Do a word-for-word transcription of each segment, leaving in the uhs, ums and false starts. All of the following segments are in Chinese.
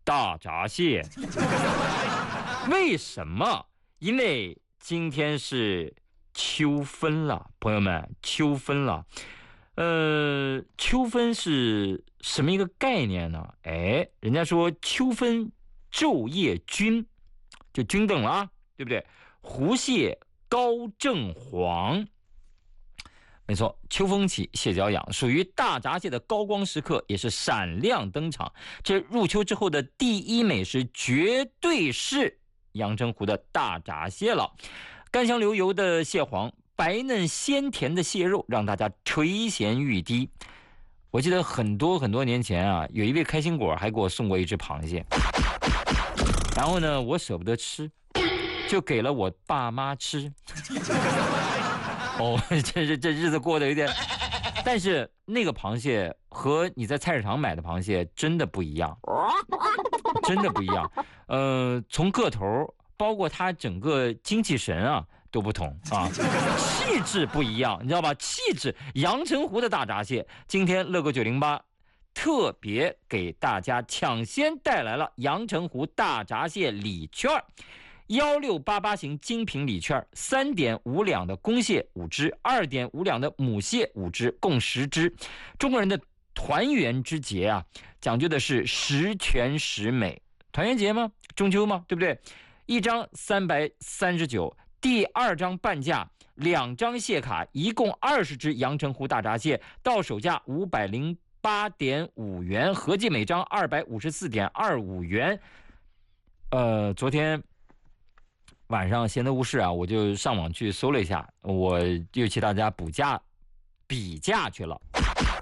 大闸蟹。为什么？因为今天是秋分了，朋友们，秋分了。呃，秋分是什么一个概念呢？哎，人家说秋分昼夜均，就均等了啊，对不对？湖蟹高正黄。没错，秋风起，蟹脚痒，属于大闸蟹的高光时刻，也是闪亮登场。这入秋之后的第一美食，绝对是阳澄湖的大闸蟹了。甘香流油的蟹黄，白嫩鲜甜的蟹肉，让大家垂涎欲滴。我记得很多很多年前啊，有一位开心果还给我送过一只螃蟹，然后呢，我舍不得吃，就给了我爸妈吃。哦，这这这日子过得有点，但是那个螃蟹和你在菜市场买的螃蟹真的不一样，真的不一样。呃，从个头，包括它整个精气神啊都不同啊，气质不一样，你知道吧？气质，阳澄湖的大闸蟹，今天乐购九零八特别给大家抢先带来了阳澄湖大闸蟹礼券。幺六八八型精品礼券，三点五两的公蟹五只，二点五两的母蟹五只，共十只。中国人的团圆之节啊，讲究的是十全十美。团圆节吗？中秋吗？对不对？一张三百三十九，第二张半价，两张蟹卡，一共二十只阳澄湖大闸蟹，到手价五百零八点五元，合计每张二百五十四点二五元。呃，昨天晚上闲得无事啊，我就上网去搜了一下，我又去大家补价比价去了。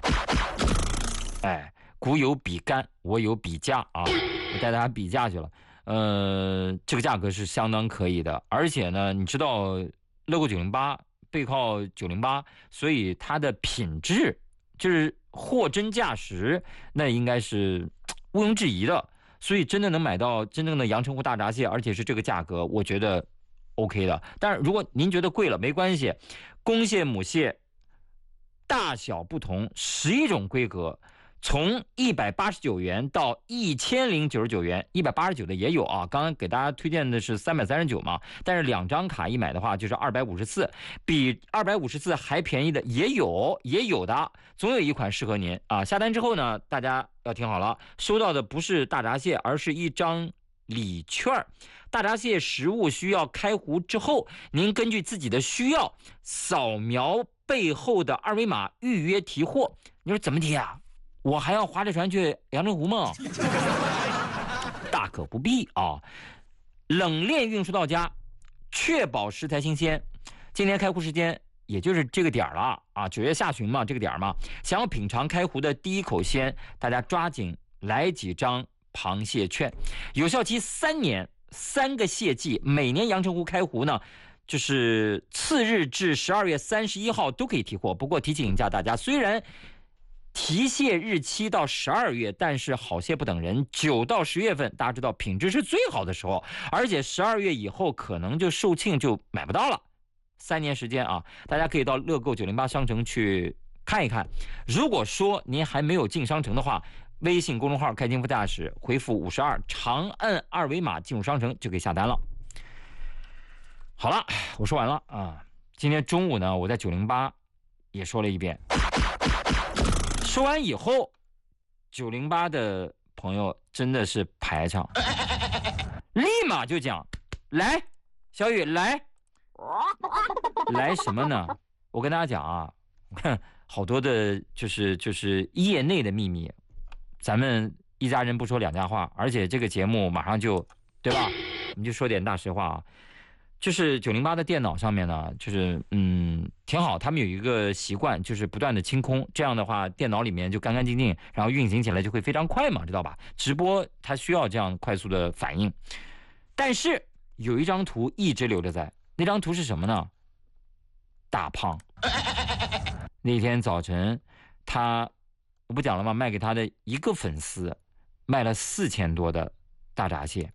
哎，古有比干，我有比价啊，我带大家比价去了。呃，这个价格是相当可以的，而且呢，你知道乐购九零八背靠九零八，所以它的品质就是货真价实，那应该是毋庸置疑的。所以真的能买到真正的阳澄湖大闸蟹，而且是这个价格，我觉得 OK 的。但是如果您觉得贵了，没关系，公蟹母蟹大小不同，十一种规格，从一百八十九元到一千零九十九元，一百八十九的也有啊。刚刚给大家推荐的是三百三十九嘛，但是两张卡一买的话就是二百五十四，比二百五十四还便宜的也有，也有的，总有一款适合您啊。下单之后呢，大家要听好了，收到的不是大闸蟹，而是一张礼券。大闸蟹食物需要开湖之后，您根据自己的需要扫描背后的二维码预约提货。你说怎么提啊？我还要划着船去阳澄湖吗？大可不必啊！冷链运输到家，确保食材新鲜。今天开湖时间也就是这个点了啊，九月下旬嘛，这个点嘛。想要品尝开湖的第一口鲜，大家抓紧来几张螃蟹券，有效期三年，三个蟹季，每年阳澄湖开湖呢，就是次日至十二月三十一号都可以提货。不过提醒一下大家，虽然提蟹日期到十二月，但是好蟹不等人，九到十月份大家知道品质是最好的时候，而且十二月以后可能就售罄，就买不到了。三年时间啊，大家可以到乐购九零八商城去看一看。如果说您还没有进商城的话，微信公众号开金副驾驶回复五十二，长按二维码进入商城就可以下单了。好了，我说完了啊。今天中午呢，我在九零八也说了一遍。说完以后，九零八的朋友真的是排场，立马就讲来，小雨来，来什么呢？我跟大家讲啊，好多的就是就是业内的秘密，咱们一家人不说两家话，而且这个节目马上就，对吧？我们就说点大实话啊。就是九零八的电脑上面呢，就是嗯挺好，他们有一个习惯，就是不断的清空，这样的话电脑里面就干干净净，然后运行起来就会非常快嘛，知道吧？直播它需要这样快速的反应。但是有一张图一直留着在，那张图是什么呢？大胖那天早晨他我不讲了吗？卖给他的一个粉丝卖了四千多的大闸蟹，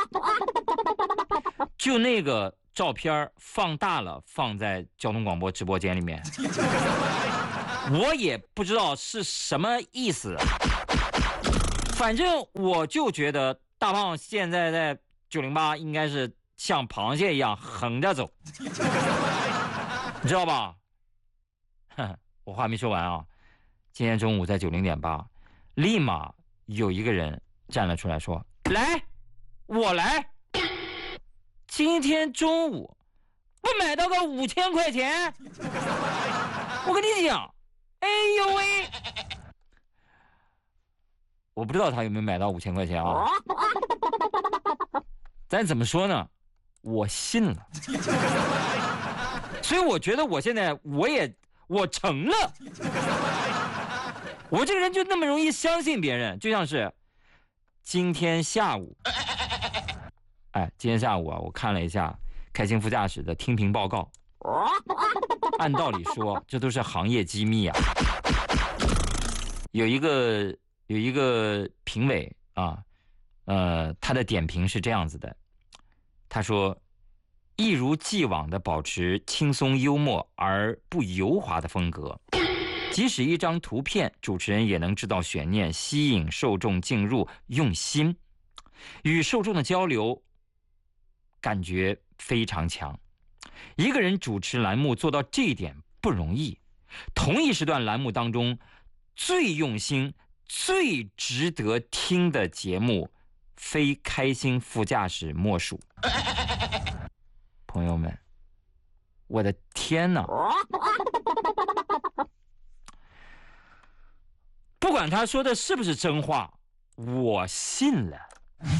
就那个照片放大了，放在交通广播直播间里面，我也不知道是什么意思。 反正我就觉得大胖现在在九零八应该是像螃蟹一样横着走，你知道吧？我话没说完啊！今天中午在九零点八，立马有一个人站了出来说：“来，我来。今天中午不买到个五千块钱，我跟你讲，哎呦喂！我不知道他有没有买到五千块钱啊？咱怎么说呢？我信了，所以我觉得我现在我也。”我成了，我这个人就那么容易相信别人，就像是今天下午，哎，今天下午啊，我看了一下开心副驾驶的听评报告，按道理说这都是行业机密啊。有一个有一个评委啊，呃，他的点评是这样子的，他说。一如既往地保持轻松幽默而不油滑的风格，即使一张图片，主持人也能制造悬念，吸引受众进入，用心与受众的交流，感觉非常强。一个人主持栏目做到这一点不容易。同一时段栏目当中，最用心、最值得听的节目，非开心副驾驶莫属。朋友们，我的天哪！不管他说的是不是真话，我信了。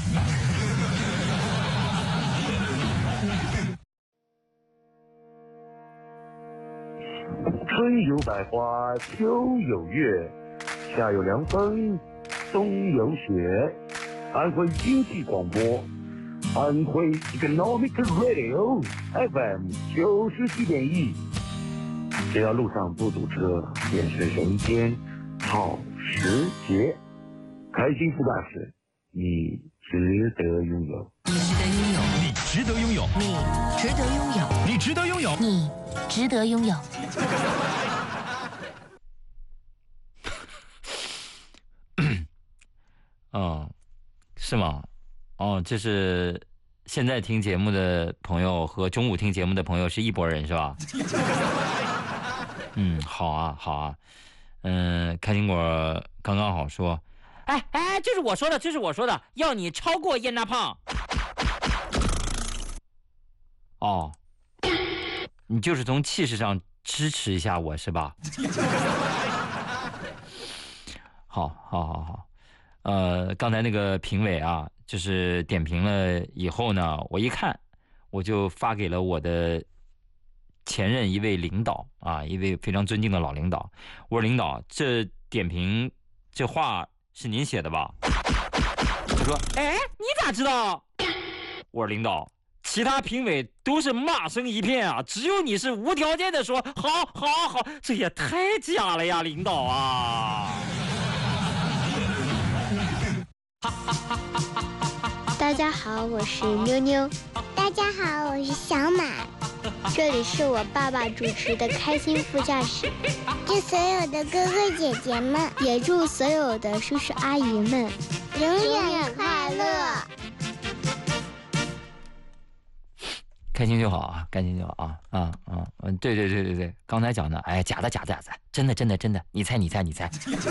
春有百花，秋有月，夏有凉风，冬有雪。安徽经济广播，安徽 Economic Radio F M 九十七点一。只要路上不堵车，便是人间好时节。开心副驾驶，你值得拥有。 你值得拥有。 你值得拥有。 你值得拥有。 你值得拥有。你值得拥有。 哦，是吗？哦，这是现在听节目的朋友和中午听节目的朋友是一拨人是吧？嗯，好啊，好啊。嗯，开心果刚刚好说，哎哎，这是我说的，这是我说的，要你超过燕大胖。哦，你就是从气势上支持一下我是吧？好，好，好，好。呃，刚才那个评委啊，就是点评了以后呢，我一看，我就发给了我的前任一位领导啊，一位非常尊敬的老领导。我说领导，这点评这话是您写的吧？他说，哎，你咋知道？我说领导，其他评委都是骂声一片啊，只有你是无条件的说好，好，好，这也太假了呀，领导啊！ 大家好，我是妞妞。 大家好，我是小马。 这里是我爸爸主持的开心副驾驶。 祝所有的哥哥姐姐们， 也祝所有的叔叔阿姨们永远快乐。 开心就好啊，开心就好啊啊啊！嗯，对对对对对，刚才讲的，哎，假的假的假的，真的真的真的，你猜你猜你猜。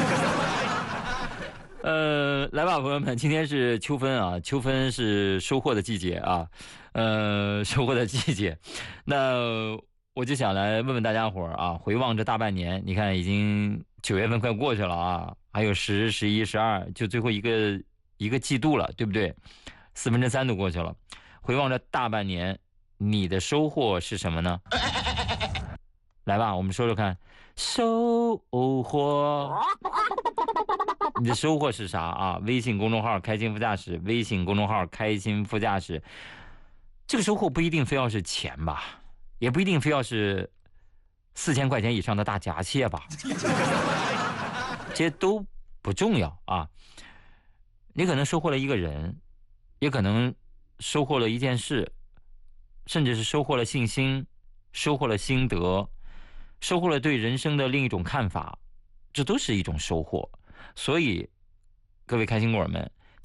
呃，来吧，朋友们，今天是秋分啊，秋分是收获的季节啊，呃，收获的季节。那我就想来问问大家伙儿啊，回望这大半年，你看已经九月份快过去了啊，还有十、十一、十二，就最后一个一个季度了，对不对？四分之三都过去了，回望这大半年，你的收获是什么呢？来吧，我们说说看，收获。你的收获是啥啊？微信公众号开心副驾驶，微信公众号开心副驾驶。这个收获不一定非要是钱吧，也不一定非要是四千块钱以上的大闸蟹吧，这些都不重要啊。你可能收获了一个人，也可能收获了一件事，甚至是收获了信心，收获了心得，收获了对人生的另一种看法，这都是一种收获。所以各位开心果们，